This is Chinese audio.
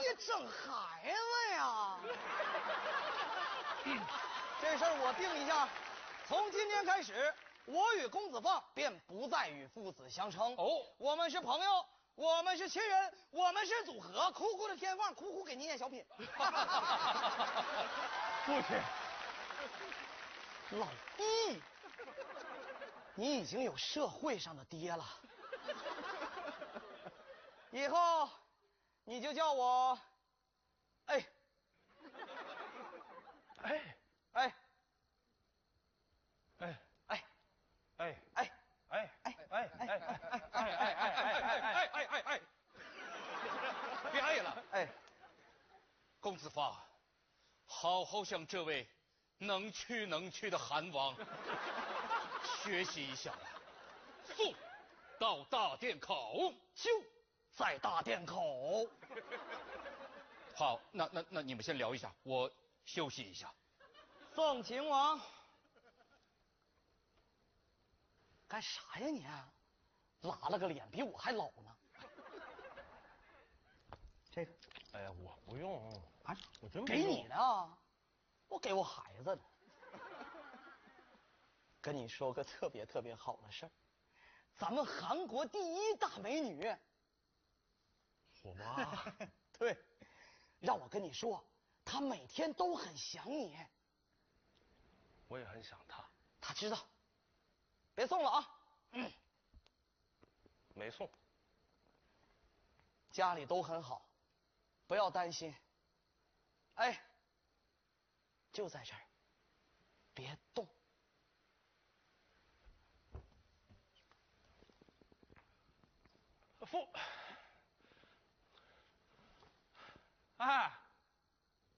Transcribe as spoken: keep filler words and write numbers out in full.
你整孩子呀？这事儿我定一下，从今天开始，我与公子放便不再与父子相称。 哦，我们是朋友，我们是亲人，我们是组合。哭哭的天放，哭哭给你演小品。 父亲， 老易，你已经有社会上的爹了，以后你就叫我，哎， 哎哎， 哎哎， 哎哎。 哎哎哎哎哎哎哎哎哎哎哎哎！ 别爱了， 哎， 公子放，好好向这位能屈能屈的韩王学习一下吧。速到大殿口， 就在大殿口。 好，那那那你们先聊一下，我休息一下。 宋秦王，干啥呀你？拉了个脸，比我还老呢。这个， 哎呀，我不用啊， 我真不给用你的，我给我孩子的。跟你说个特别特别好的事儿，咱们韩国第一大美女。 我妈。 对，让我跟你说，她每天都很想你。 我也很想她。 她知道，别送了啊。嗯， 没送。 家里都很好，不要担心。哎，就在这儿，别动。 父，哎，